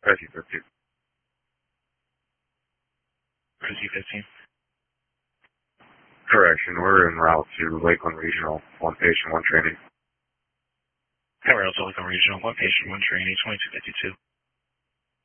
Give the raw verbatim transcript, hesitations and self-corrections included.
Resi fifteen. Resi fifteen. Correction, we're en route to Lakeland Regional. One patient, one training. Hey, we're also Lakeland Regional. One patient, one trainee, twenty-two fifty-two.